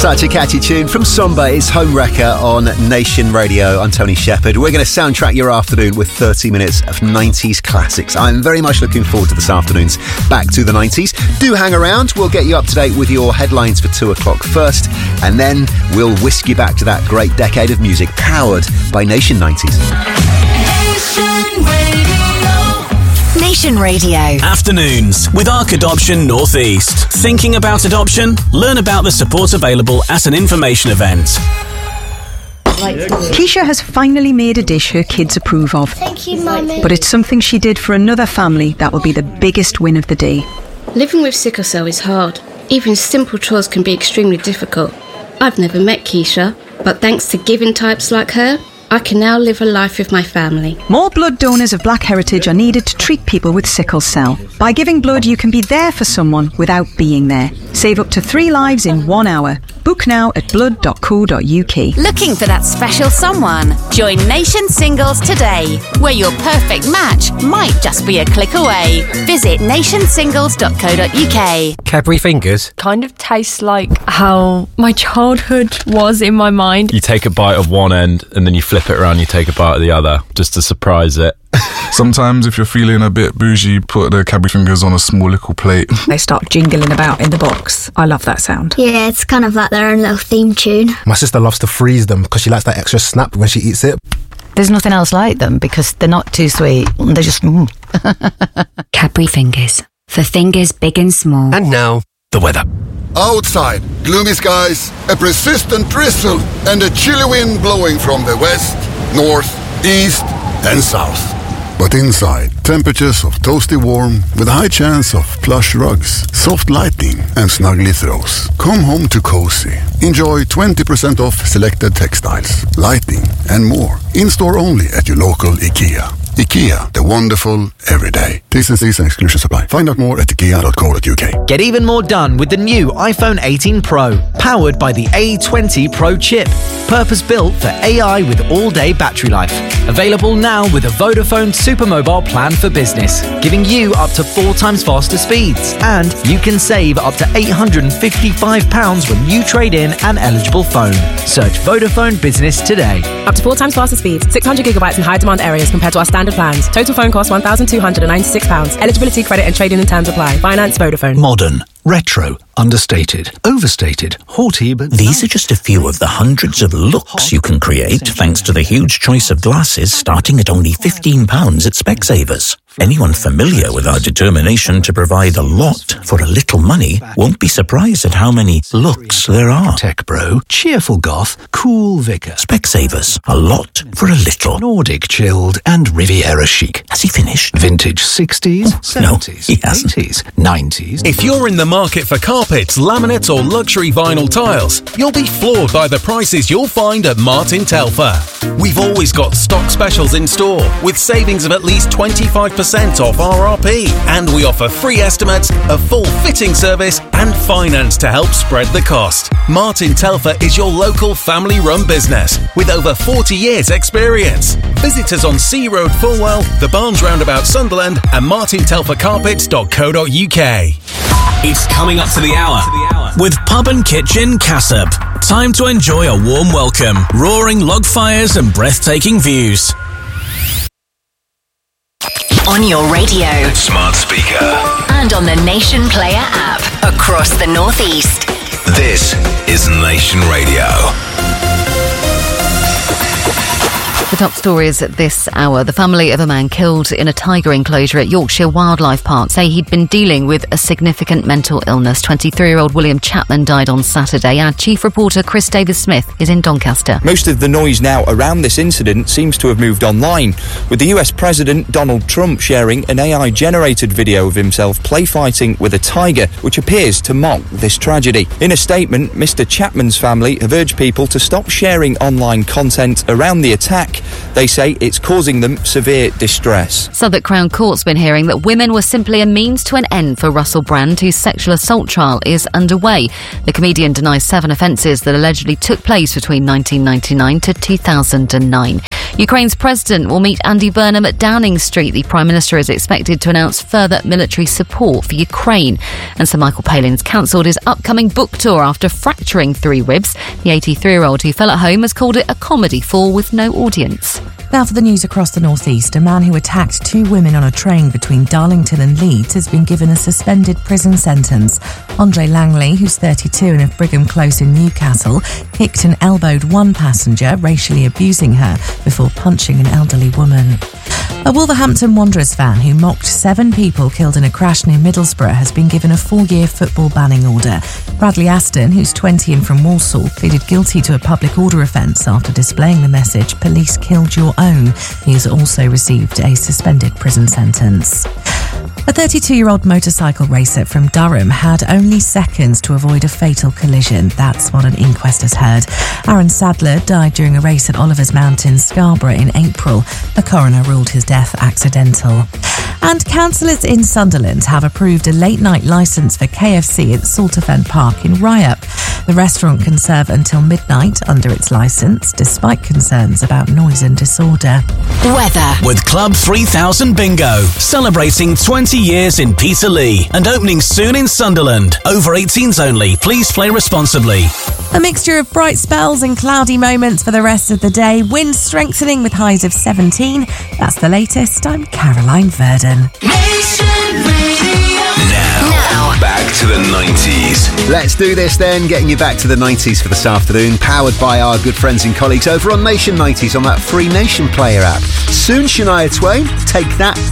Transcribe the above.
Such a catchy tune from Somba. It's Homewrecker on Nation Radio. I'm Tony Shepherd. We're going to soundtrack your afternoon with 30 minutes of 90s classics. I'm very much looking forward to this afternoon's Back to the 90s. Do hang around. We'll get you up to date with your headlines for 2 o'clock first, and then we'll whisk you back to that great decade of music powered by Nation 90s. Nation Radio. Afternoons with Arc Adoption Northeast. Thinking about adoption? Learn about the support available at an information event. Keisha has finally made a dish her kids approve of. Thank you, Mummy. But it's something she did for another family that will be the biggest win of the day. Living with sickle cell is hard. Even simple chores can be extremely difficult. I've never met Keisha, but thanks to giving types like her, I can now live a life with my family. More blood donors of black heritage are needed to treat people with sickle cell. By giving blood, you can be there for someone without being there. Save up to 3 lives in 1 hour. Book now at blood.co.uk. Looking for that special someone? Join Nation Singles today, where your perfect match might just be a click away. Visit nationsingles.co.uk. Cadbury Fingers kind of tastes like how my childhood was in my mind. You take a bite of one end and then you flip it around, you take a bite of the other just to surprise it. Sometimes if you're feeling a bit bougie, put the Cadbury Fingers on a small little plate. They start jingling about in the box. I love that sound. Yeah, it's kind of like their own little theme tune. My sister loves to freeze them because she likes that extra snap when she eats it. There's nothing else like them because they're not too sweet. They're just... Cadbury Fingers. For fingers big and small. And now, the weather. Outside, gloomy skies, a persistent drizzle, and a chilly wind blowing from the west, north, east, and south. But inside, temperatures of toasty warm with a high chance of plush rugs, soft lighting, and snuggly throws. Come home to cozy. Enjoy 20% off selected textiles, lighting, and more. In-store only at your local IKEA. IKEA, the wonderful everyday. T&Cs and exclusions apply. Find out more at ikea.co.uk. Get even more done with the new iPhone 18 Pro, powered by the A20 Pro chip. Purpose-built for AI with all-day battery life. Available now with a Vodafone Supermobile plan for business, giving you up to 4 times faster speeds. And you can save up to £855 when you trade in an eligible phone. Search Vodafone Business today. Up to 4 times faster speeds, 600 gigabytes in high-demand areas compared to our standard plans. Total phone cost £1,296. Eligibility, credit and trading and terms apply. Finance Vodafone. Modern, retro, understated, overstated, haughty, but... These are just a few of the hundreds of looks you can create thanks to the huge choice of glasses starting at only £15 at Specsavers. Anyone familiar with our determination to provide a lot for a little money won't be surprised at how many looks there are. Tech bro, cheerful goth, cool vicar. Specsavers, a lot for a little. Nordic chilled and Riviera chic. Has he finished? Vintage 60s, 70s, no, he hasn't. 80s, 90s. If you're in the market for carpets, laminates or luxury vinyl tiles, you'll be floored by the prices you'll find at Martin Telfer. We've always got stock specials in store with savings of at least 25% off RRP, and we offer free estimates, a full fitting service and finance to help spread the cost. Martin Telfer is your local family-run business with over 40 years experience. Visit us on Sea Road Fulwell, the Barnes Roundabout Sunderland and martintelfercarpets.co.uk. It's coming up to the hour with Pub and Kitchen Cassab. Time to enjoy a warm welcome, roaring log fires and breathtaking views. On your radio, smart speaker, and on the Nation Player app across the Northeast. This is Nation Radio. The top stories at this hour. The family of a man killed in a tiger enclosure at Yorkshire Wildlife Park say he'd been dealing with a significant mental illness. 23-year-old William Chapman died on Saturday. Our chief reporter Chris Davis-Smith is in Doncaster. Most of the noise now around this incident seems to have moved online, with the US President Donald Trump sharing an AI-generated video of himself play fighting with a tiger, which appears to mock this tragedy. In a statement, Mr. Chapman's family have urged people to stop sharing online content around the attack. They say it's causing them severe distress. Southwark Crown Court's been hearing that women were simply a means to an end for Russell Brand, whose sexual assault trial is underway. The comedian denies 7 offences that allegedly took place between 1999 to 2009. Ukraine's president will meet Andy Burnham at Downing Street. The Prime Minister is expected to announce further military support for Ukraine. And Sir Michael Palin's cancelled his upcoming book tour after fracturing 3 ribs. The 83-year-old who fell at home has called it a comedy fall with no audience. Now for the news across the northeast. A man who attacked 2 women on a train between Darlington and Leeds has been given a suspended prison sentence. Andre Langley, who's 32 and of Brigham Close in Newcastle, kicked and elbowed one passenger, racially abusing her before punching an elderly woman. A Wolverhampton Wanderers fan who mocked 7 people killed in a crash near Middlesbrough has been given a 4-year football banning order. Bradley Aston, who's 20 and from Walsall, pleaded guilty to a public order offence after displaying the message "Police killed your own." He has also received a suspended prison sentence. A 32-year-old motorcycle racer from Durham had only seconds to avoid a fatal collision. That's what an inquest has heard. Aaron Sadler died during a race at Oliver's Mountain, Scarborough in April. A coroner ruled his death accidental. And councillors in Sunderland have approved a late-night licence for KFC at Salterfen Park in Ryhope. The restaurant can serve until midnight under its licence, despite concerns about noise and disorder. Weather. With Club 3000 Bingo, celebrating 20 years in Peterlee and opening soon in Sunderland. Over 18s only. Please play responsibly. A mixture of bright spells and cloudy moments for the rest of the day. Winds strengthening with highs of 17. That's the latest. I'm Caroline Verdon. Now, back to the 90s. Let's do this then, getting you back to the 90s for this afternoon, powered by our good friends and colleagues over on Nation 90s on that free Nation Player app. Soon, Shania Twain, Take That.